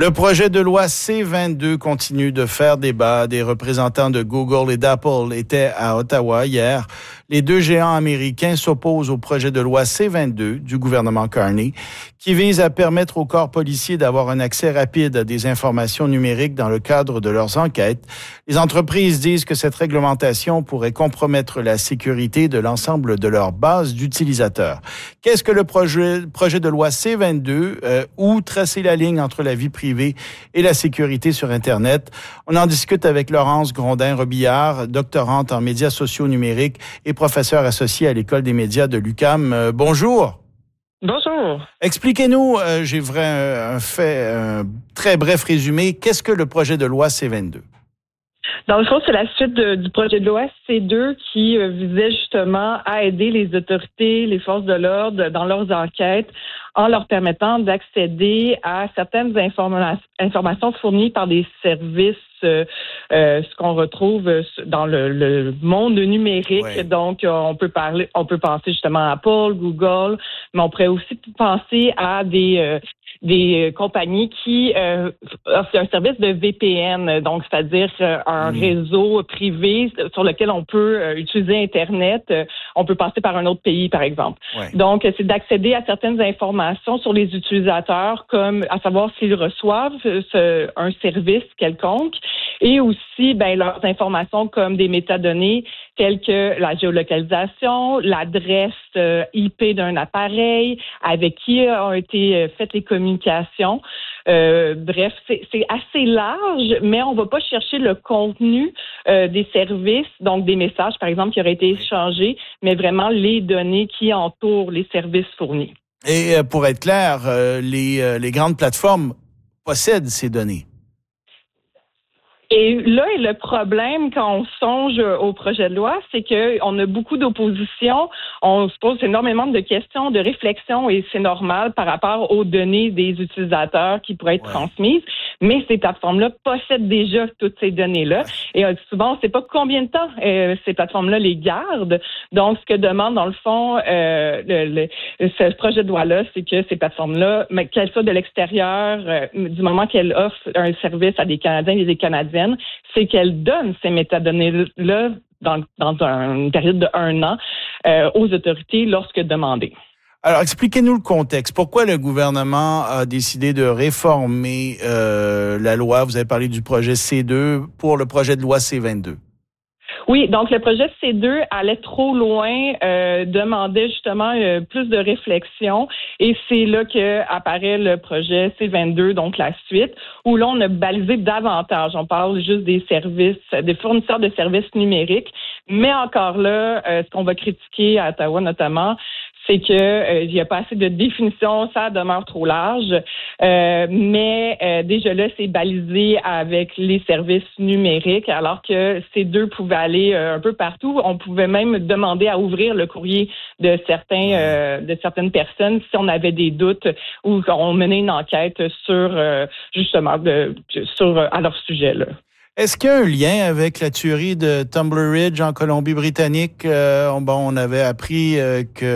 Le projet de loi C-22 continue de faire débat. Des représentants de Google et d'Apple étaient à Ottawa hier. Les deux géants américains s'opposent au projet de loi C-22 du gouvernement Carney, qui vise à permettre aux corps policiers d'avoir un accès rapide à des informations numériques dans le cadre de leurs enquêtes. Les entreprises disent que cette réglementation pourrait compromettre la sécurité de l'ensemble de leur base d'utilisateurs. Qu'est-ce que le projet de loi C-22? Où tracer la ligne entre la vie privée et la sécurité sur Internet? On en discute avec Laurence Grondin-Robillard, doctorante en médias sociaux numériques et professeure associée à l'École des médias de l'UQAM. Bonjour. Bonjour. Expliquez-nous, j'ai un très bref résumé. Qu'est-ce que le projet de loi C-22? Dans le fond, c'est la suite du projet de loi C-2 qui visait justement à aider les autorités, les forces de l'ordre dans leurs enquêtes en leur permettant d'accéder à certaines informations fournies par des services, ce qu'on retrouve dans le monde numérique. Ouais. Donc, on peut penser justement à Apple, Google, mais on pourrait aussi penser à des compagnies qui offrent un service de VPN, donc c'est-à-dire un réseau privé sur lequel on peut utiliser Internet. On peut passer par un autre pays, par exemple. Ouais. Donc, c'est d'accéder à certaines informations sur les utilisateurs, comme à savoir s'ils reçoivent un service quelconque, et aussi leurs informations comme des métadonnées telles que la géolocalisation, l'adresse IP d'un appareil, avec qui ont été faites les communications. Bref, c'est assez large, mais on ne va pas chercher le contenu des services, donc des messages, par exemple, qui auraient été échangés, mais vraiment les données qui entourent les services fournis. Et pour être clair, les grandes plateformes possèdent ces données. Et là est le problème quand on songe au projet de loi, c'est qu'on a beaucoup d'opposition, on se pose énormément de questions, de réflexions, et c'est normal par rapport aux données des utilisateurs qui pourraient être transmises, mais ces plateformes-là possèdent déjà toutes ces données-là, et souvent on ne sait pas combien de temps ces plateformes-là les gardent. Donc, ce que demande dans le fond ce projet de loi-là, c'est que ces plateformes-là, qu'elles soient de l'extérieur, du moment qu'elles offrent un service à des Canadiens et des Canadiennes, c'est qu'elle donne ces métadonnées-là dans une période de 1 an aux autorités lorsque demandé. Alors, expliquez-nous le contexte. Pourquoi le gouvernement a décidé de réformer la loi? Vous avez parlé du projet C-2 pour le projet de loi C-22. Oui, donc le projet C-2 allait trop loin, demandait justement plus de réflexion, et c'est là qu'apparaît le projet C-22, donc la suite, où là on a balisé davantage. On parle juste des services, des fournisseurs de services numériques, mais encore là, ce qu'on va critiquer à Ottawa notamment, c'est que il n'y a pas assez de définition, ça demeure trop large. Mais déjà là, c'est balisé avec les services numériques, alors que ces deux pouvaient aller un peu partout. On pouvait même demander à ouvrir le courrier de certaines personnes si on avait des doutes ou qu'on menait une enquête sur justement à leur sujet là. Est-ce qu'il y a un lien avec la tuerie de Tumbler Ridge en Colombie-Britannique? On avait appris que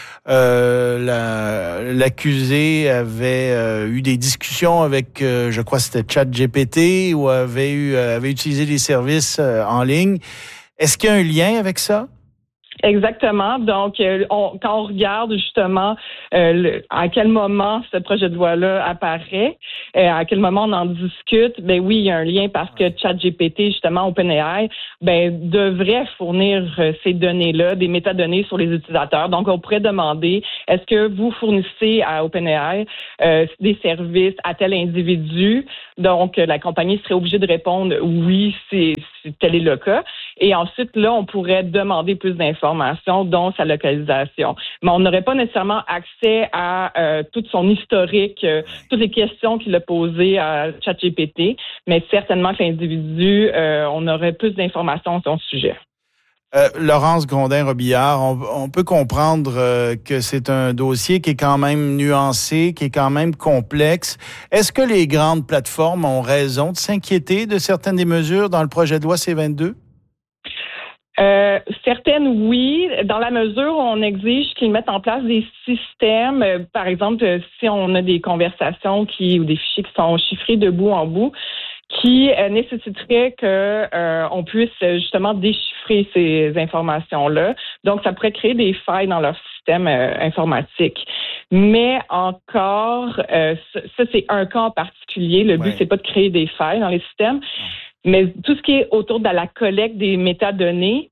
l'accusé avait eu des discussions avec, je crois que c'était ChatGPT, ou avait utilisé des services en ligne. Est-ce qu'il y a un lien avec ça? Exactement. Donc, quand on regarde justement à quel moment ce projet de loi-là apparaît, à quel moment on en discute, ben oui, il y a un lien parce que ChatGPT, justement, OpenAI, devrait fournir ces données-là, des métadonnées sur les utilisateurs. Donc, on pourrait demander, est-ce que vous fournissez à OpenAI des services à tel individu? Donc, la compagnie serait obligée de répondre oui, si tel est le cas. Et ensuite, là, on pourrait demander plus d'informations, dont sa localisation. Mais on n'aurait pas nécessairement accès à tout son historique, toutes les questions qu'il a posées à ChatGPT, mais certainement que l'individu, on aurait plus d'informations sur son sujet. Laurence Grondin-Robillard, on peut comprendre que c'est un dossier qui est quand même nuancé, qui est quand même complexe. Est-ce que les grandes plateformes ont raison de s'inquiéter de certaines des mesures dans le projet de loi C-22? Certaines, oui, dans la mesure où on exige qu'ils mettent en place des systèmes. Par exemple, si on a des conversations ou des fichiers qui sont chiffrés de bout en bout, qui nécessiterait que on puisse justement déchiffrer ces informations-là. Donc, ça pourrait créer des failles dans leur système informatique. Mais encore, ça c'est un cas en particulier. Le but, c'est pas de créer des failles dans les systèmes, mais tout ce qui est autour de la collecte des métadonnées,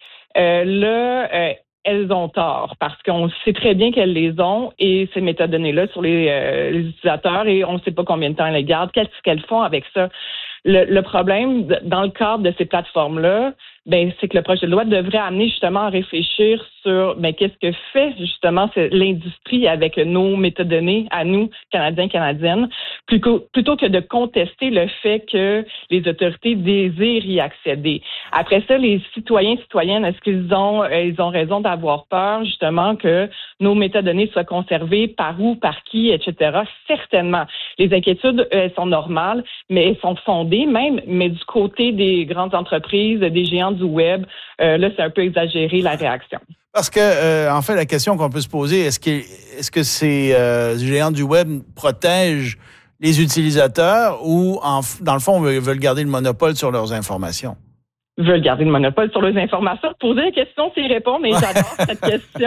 elles ont tort parce qu'on sait très bien qu'elles les ont et ces métadonnées-là sur les utilisateurs et on ne sait pas combien de temps elles les gardent, qu'est-ce qu'elles font avec ça. Le problème dans le cadre de ces plateformes-là, c'est que le projet de loi devrait amener justement à réfléchir sur qu'est-ce que fait justement l'industrie avec nos métadonnées à nous, Canadiens, Canadiennes, plutôt que de contester le fait que les autorités désirent y accéder. Après ça, les citoyens, citoyennes, est-ce qu'ils ont raison d'avoir peur justement que nos métadonnées soient conservées par où, par qui, etc. Certainement. Les inquiétudes, elles sont normales, mais elles sont fondées même, mais du côté des grandes entreprises, des géants du web, là, c'est un peu exagéré la réaction. Parce que, en fait, la question qu'on peut se poser, est-ce que ces géants du web protègent les utilisateurs ou, dans le fond, veulent garder le monopole sur leurs informations? Veulent garder le monopole sur les informations. Poser la question, c'est y répondre, et j'adore cette question.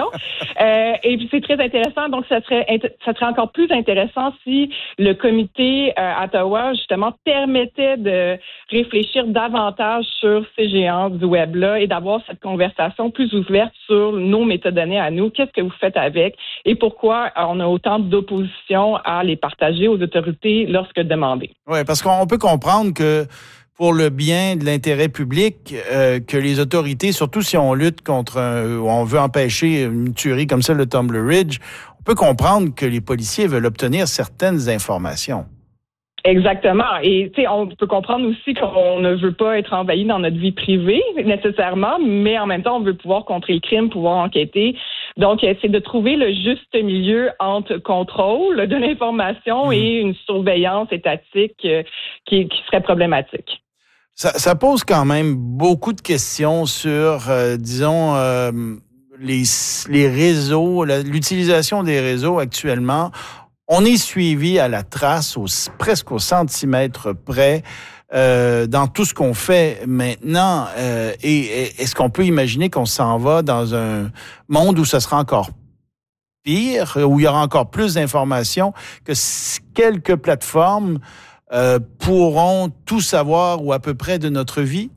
Et puis c'est très intéressant. Donc, ça serait encore plus intéressant si le comité à Ottawa, justement, permettait de réfléchir davantage sur ces géants du web-là et d'avoir cette conversation plus ouverte sur nos métadonnées à nous. Qu'est-ce que vous faites avec et pourquoi on a autant d'opposition à les partager aux autorités lorsque demandé? Oui, parce qu'on peut comprendre que pour le bien de l'intérêt public, que les autorités, surtout si on lutte contre on veut empêcher une tuerie comme celle de Tumbler Ridge, on peut comprendre que les policiers veulent obtenir certaines informations. Exactement. Et tu sais, on peut comprendre aussi qu'on ne veut pas être envahi dans notre vie privée nécessairement, mais en même temps, on veut pouvoir contrer le crime, pouvoir enquêter. Donc, c'est de trouver le juste milieu entre contrôle de l'information et une surveillance étatique qui serait problématique. Ça pose quand même beaucoup de questions sur, disons, les réseaux, l'utilisation des réseaux actuellement. On est suivi à la trace, presque au centimètre près, dans tout ce qu'on fait maintenant. Et est-ce qu'on peut imaginer qu'on s'en va dans un monde où ce sera encore pire, où il y aura encore plus d'informations, que quelques plateformes pourront tout savoir ou à peu près de notre vie?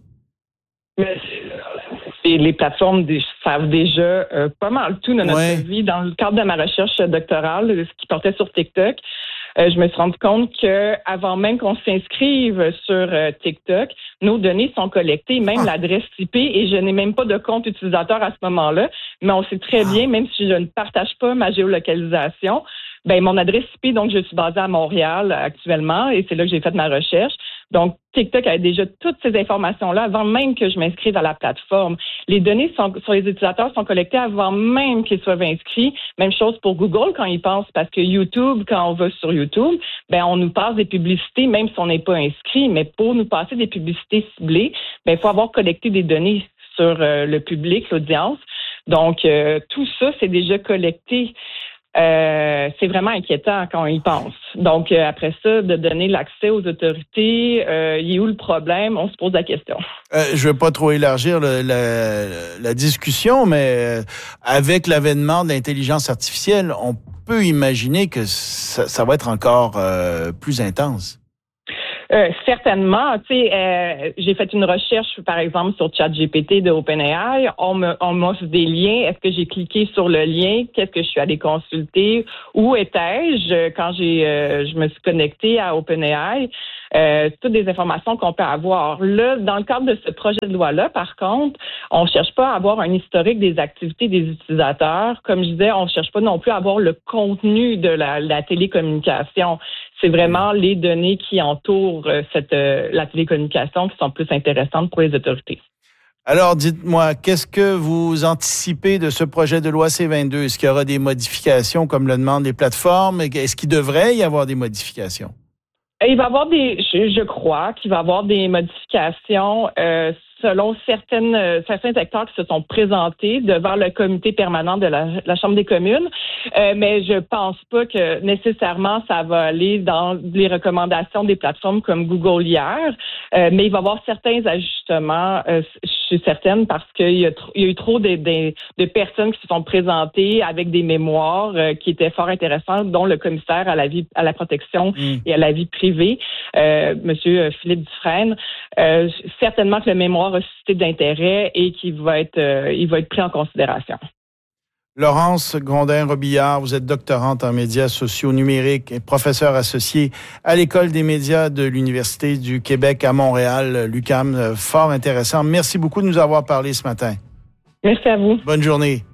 Les plateformes savent déjà pas mal tout de notre vie. Dans le cadre de ma recherche doctorale, ce qui portait sur TikTok, je me suis rendu compte que avant même qu'on s'inscrive sur TikTok, nos données sont collectées, même l'adresse IP, et je n'ai même pas de compte utilisateur à ce moment-là. Mais on sait très bien, même si je ne partage pas ma géolocalisation, mon adresse IP, donc je suis basée à Montréal actuellement, et c'est là que j'ai fait ma recherche. Donc, TikTok a déjà toutes ces informations-là avant même que je m'inscrive à la plateforme. Les données sur les utilisateurs sont collectées avant même qu'ils soient inscrits. Même chose pour Google quand ils pensent, parce que YouTube, quand on va sur YouTube, on nous passe des publicités, même si on n'est pas inscrit. Mais pour nous passer des publicités ciblées, il faut avoir collecté des données sur le public, l'audience. Donc, tout ça, c'est déjà collecté. C'est vraiment inquiétant quand on y pense. Donc, après ça, de donner l'accès aux autorités, il est où le problème? On se pose la question. Je ne veux pas trop élargir la discussion, mais avec l'avènement de l'intelligence artificielle, on peut imaginer que ça va être encore plus intense. Certainement. Tu sais, j'ai fait une recherche, par exemple, sur ChatGPT de OpenAI. On m'offre des liens. Est-ce que j'ai cliqué sur le lien? Qu'est-ce que je suis allée consulter? Où étais-je quand je me suis connectée à OpenAI? Toutes des informations qu'on peut avoir. Là, dans le cadre de ce projet de loi-là, par contre, on ne cherche pas à avoir un historique des activités des utilisateurs. Comme je disais, on ne cherche pas non plus à avoir le contenu de la télécommunication. C'est vraiment les données qui entourent la télécommunication qui sont plus intéressantes pour les autorités. Alors, dites-moi, qu'est-ce que vous anticipez de ce projet de loi C-22? Est-ce qu'il y aura des modifications comme le demandent les plateformes? Est-ce qu'il devrait y avoir des modifications? Il va y avoir je crois qu'il va y avoir des modifications selon certains acteurs qui se sont présentés devant le comité permanent de la Chambre des communes. Mais je pense pas que nécessairement ça va aller dans les recommandations des plateformes comme Google hier. Mais il va y avoir certains ajustements, je suis certaine, parce qu'il y a eu trop de personnes qui se sont présentées avec des mémoires qui étaient fort intéressantes, dont le commissaire à la protection et à la vie privée, Monsieur Philippe Dufresne. Certainement que le mémoire a suscité d'intérêt et qu'il va être pris en considération. Laurence Grondin-Robillard, vous êtes doctorante en médias sociaux numériques et professeure associée à l'École des médias de l'Université du Québec à Montréal, l'UQAM. Fort intéressant. Merci beaucoup de nous avoir parlé ce matin. Merci à vous. Bonne journée.